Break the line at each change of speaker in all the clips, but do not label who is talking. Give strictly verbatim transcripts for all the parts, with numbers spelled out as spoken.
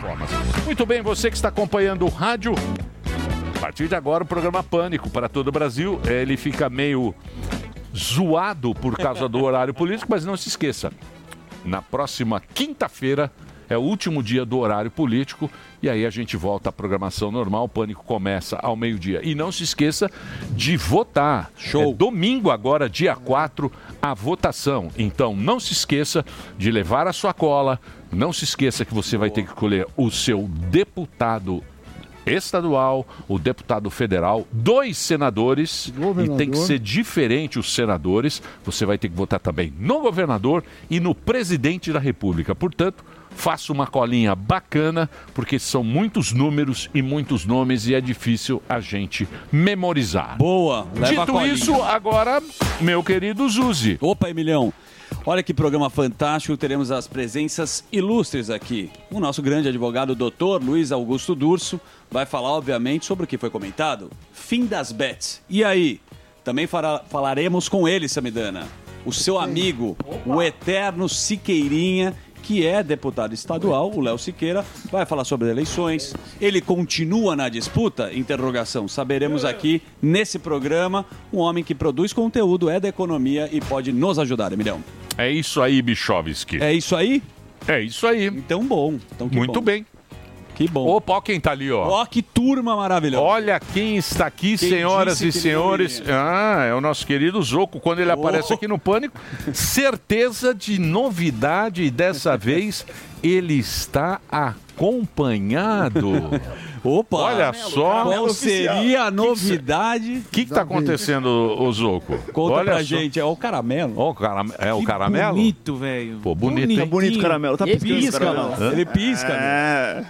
plataformas. Muito bem, você que está acompanhando o rádio, a partir de agora o programa Pânico para todo o Brasil, ele fica meio zoado por causa do horário político, mas não se esqueça, na próxima quinta-feira é o último dia do horário político e aí a gente volta à programação normal, o Pânico começa ao meio-dia. E não se esqueça de votar. Show. É domingo agora, dia quatro, a votação. Então não se esqueça de levar a sua cola, não se esqueça que você vai ter que escolher o seu deputado estadual, o deputado federal, dois senadores, e tem que ser diferente os senadores. Você vai ter que votar também no governador e no presidente da República. Portanto, faça uma colinha bacana, porque são muitos números e muitos nomes e é difícil a gente memorizar.
Boa, leva a
Dito
colinha.
isso, agora, meu querido Zuzi.
Opa, Emilhão. Olha que programa fantástico, teremos as presenças ilustres aqui. O nosso grande advogado, doutor Luiz Augusto Durso, vai falar, obviamente, sobre o que foi comentado. Fim das bets. E aí? Também fará, falaremos com ele, Samidana. O seu amigo, o eterno Siqueirinha, que é deputado estadual, o Léo Siqueira, vai falar sobre eleições. Ele continua na disputa? Interrogação. Saberemos aqui, nesse programa, um homem que produz conteúdo, é da economia e pode nos ajudar, Emilhão.
É isso aí, Bichovski.
É isso aí?
É isso aí.
Então bom. Então, que
Muito
bom.
bem.
Que bom.
Opa, ó quem tá ali, ó.
Ó, que turma maravilhosa.
Olha quem está aqui,
Quem
senhoras
disse
e
que
senhores.
não ia?
Ah, é o nosso querido Zoco. Quando ele
Oh.
aparece aqui no Pânico, certeza de novidade. E dessa vez ele está acompanhado.
Opa!
Olha só.
Qual seria a novidade?
O que está acontecendo, ô Zoco?
Conta
Olha
pra
só.
gente, é o caramelo.
Ó, o caram- É o
Que
caramelo?
bonito, velho.
Pô, bonito,
Bonito.
hein?
Bonito o caramelo. Tá
Ele
piscando esse
pisca,
caramelo.
mano. Ele pisca, né?
É.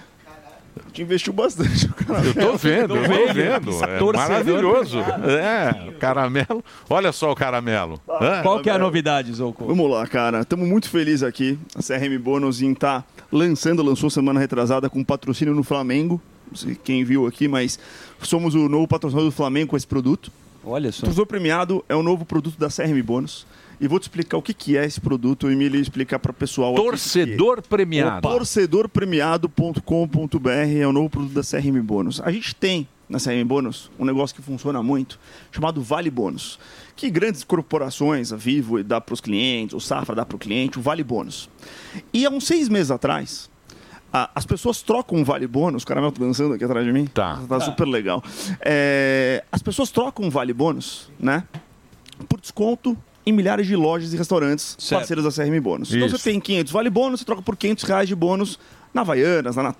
Te investiu bastante o caramelo.
Eu tô vendo, eu tô
vendo.
vendo. É
Torcedor.
maravilhoso. É, caramelo. Olha só o caramelo. Hã?
Qual que é a novidade, Zouco?
Vamos lá, cara. Estamos muito felizes aqui. A C R M Bônus em tá lançando, lançou semana retrasada com patrocínio no Flamengo. Não sei quem viu aqui, mas somos o novo patrocinador do Flamengo com esse produto.
Olha só.
O Torcedor Premiado é o novo produto da C R M Bônus. E vou te explicar o que que é esse produto. O Emílio explicar para o pessoal. aqui o que
Torcedor
que é.
premiado.
torcedor premiado ponto com ponto b r é o novo produto da C R M Bônus. A gente tem na C R M Bônus um negócio que funciona muito, chamado Vale Bônus, que grandes corporações, a Vivo dá para os clientes, o Safra dá para o cliente, o Vale Bônus. E há uns seis meses atrás, a- as pessoas trocam o Vale Bônus, o caramelo tá dançando aqui atrás de mim,
Tá.
tá super legal. É, as pessoas trocam o Vale Bônus, né, por desconto em milhares de lojas e restaurantes
Certo.
parceiros da C R M Bônus. Então
Isso.
você tem quinhentos Vale Bônus, você troca por quinhentos reais de bônus na Havaianas, na